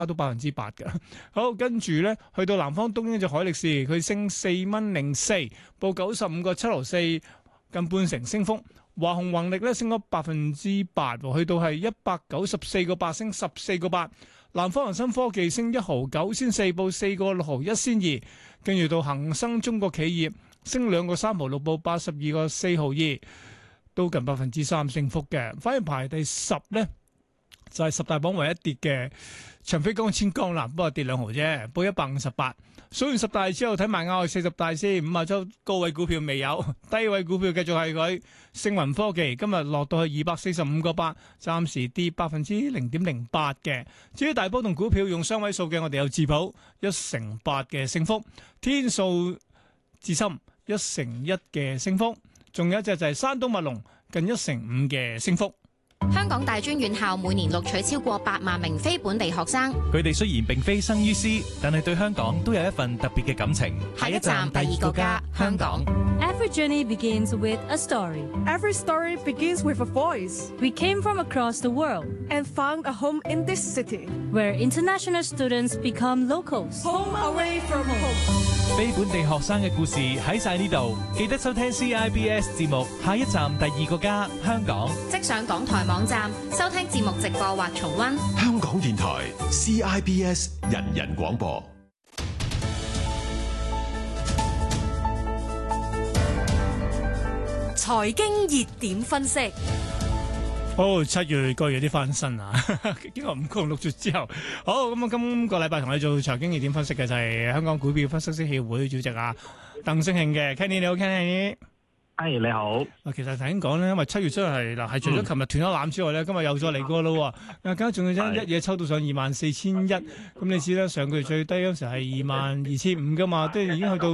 都8%嘅。好，跟住咧去到南方東英隻海力士，佢升4.04蚊，報95.764，近半成升幅。華虹宏力咧升咗8%，去到係194.8，升14.8。南方恒生科技升1.09仙4，報4.61仙2。跟住到恒生中國企業升2.36，報82.42，都近3%升幅嘅。反而排第10咧，就係十大榜唯一跌嘅長飛光纖光纜，不過跌2毫啫，報158。數完十大之後，睇埋亞外40大先，50周高位股票未有，低位股票繼續係佢。星雲科技今日落到去245.8，暫時跌0.08%嘅。至於大波動股票用雙位數嘅，我哋有自保1成8嘅升幅，天數智深1成1嘅升幅，仲有一隻就係山東物龍近1成5嘅升幅。 香港大專院校每年錄取超過8萬名非本地學生， 佢哋雖然並非生於斯，但係對香港都有一份特別嘅感情。 下一站第二個家，香港。 Every journey begins with a story. Every story begins with a voice. We came from across the world And found a home in this city. where international students become locals. Home away from home. 非本地學生嘅故事喺晒呢度，記得收聽 CIBS 節目。下一站第二個家，香港。 即上港台網站收聽節目直播或重溫。 香港電台 CIBS 人人廣播。 財經熱點分析。 好，7月個月啲翻身啊！經過5個6月之後，好咁啊！今個禮拜同你做財經熱點分析嘅就係香港股票分析師協會主席啊鄧聲興嘅 Kenny， 你好 Kenny。 係你好。 其實頭先講咧，因為7月真係嗱，係除咗琴日斷咗纜之外咧，今日又再嚟過咯。而家仲要一嘢抽到上24,100，咁你知啦，上個月最低嗰時係22,500噶嘛，都已經去到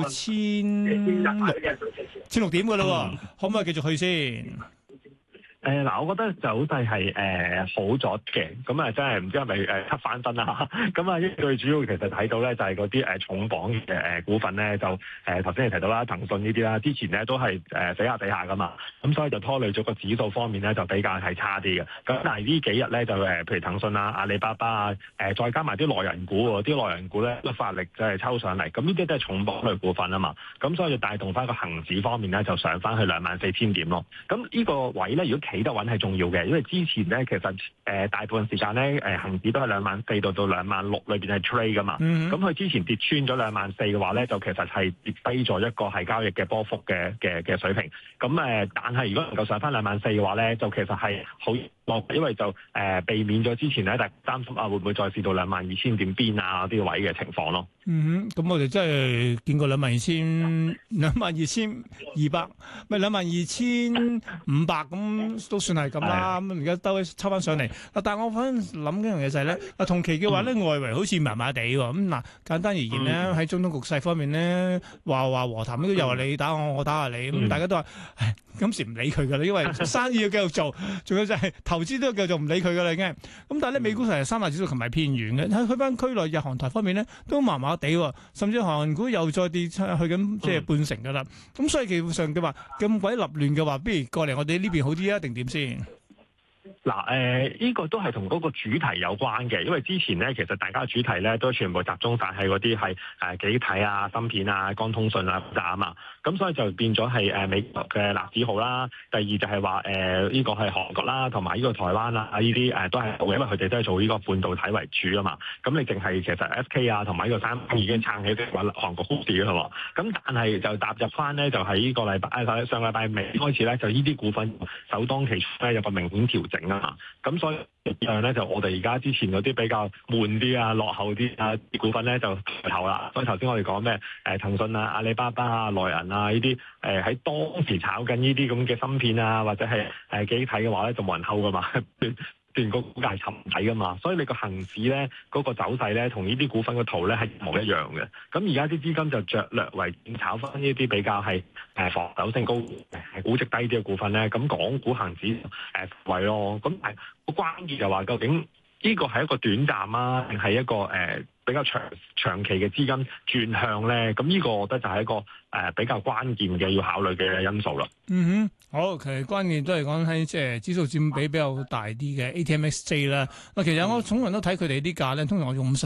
1,600點噶啦，可唔可以繼續去先？ 嗱，我覺得走勢係好咗嘅，咁啊真係唔知係咪吸翻身啦？咁啊，最主要其實睇到咧就係嗰啲重磅嘅股份咧，就頭先你提到啦，騰訊呢啲啦，之前咧都係死下噶嘛，咁所以就拖累咗個指數方面咧就比較係差啲嘅。咁但係呢幾日咧就譬如騰訊啊、阿里巴巴啊，再加埋啲內銀股喎，啲內銀股咧都發力就係抽上嚟，咁呢啲都係重磅類股份啊嘛，咁所以就帶動翻個恒指方面咧就上翻去24,000點咯。咁呢個位咧，如果企得穩係重要嘅，因為之前咧其實大部分時間咧恆指都係24,000到26,000裏邊係 trade 噶嘛，咁佢之前跌穿咗24,000嘅話咧，就其實係跌低咗一個係交易嘅波幅嘅水平。咁但係如果能夠上翻24,000嘅話咧，就其實係好落，因為就避免咗之前咧，大家擔心啊會唔會再試到22,000點邊啊啲位嘅情況咯。 咁我哋真係見過22,200，咪22,500咁都算係咁啦。咁而家抽翻上嚟，但係我反正諗一樣嘢就係咧，同期嘅話咧，外圍好似麻麻地喎。咁嗱，簡單而言咧，喺中東局勢方面咧，話和談都又話你打我，我打下你，咁大家都話，唉，今時唔理佢噶啦，因為生意要繼續做，仲有就係投資都要繼續唔理佢噶啦已經。咁但係咧，美股成日三大指數琴日偏軟嘅，喺翻區內日韓台方面咧都麻麻地喎，甚至韓股又再跌去緊即係半成噶啦。咁所以基本上嘅話咁鬼立亂嘅話，不如過嚟我哋呢邊好啲啊，定點先？ 嗱，呢個都係同嗰個主題有關嘅，因為之前咧其實大家嘅主題咧都全部集中晒喺嗰啲係記憶體啊、芯片啊、光通訊啊啊嘛，咁所以就變咗係美國嘅納指號啦。第二就係話呢個係韓國啦，同埋呢個台灣啦，呢啲都係好嘅，因為佢哋都係做呢個半導體為主啊嘛。咁你淨係其實 SK 啊同埋呢個三已經撐起啲韓國股市嘅嘛。咁但係就踏入翻咧，就喺呢個禮拜上禮拜尾開始咧，就呢啲股份首當其衝咧有個明顯調整啊。咁所以樣咧就我哋而家之前嗰啲比較悶啲啊、落後啲啊啲股份咧就抬頭啦。所以頭先我哋講咩騰訊啊、阿里巴巴啊、內銀啊呢啲喺當時炒緊呢啲咁嘅芯片啊或者係記憶體嘅話咧，就冇人睺噶嘛。段個股價沉底噶嘛，所以你個恆指咧嗰個走勢咧，同呢啲股份嘅圖咧係一模一樣嘅。咁而家啲資金就着略為炒翻呢啲比較係防守性高、估值低啲嘅股份咧。咁港股恆指位咯。咁但係個關鍵就話究竟呢個係一個短暫啊，定係一個比較長期嘅資金轉向咧？咁呢個我覺得就係一個比較關鍵嘅要考慮嘅因素啦。 嗯哼，好，其實關鍵都係講喺即係指數佔比比較大啲嘅 ATMXJ 啦。嗱，其實我通常都睇佢哋啲價咧，通常我用50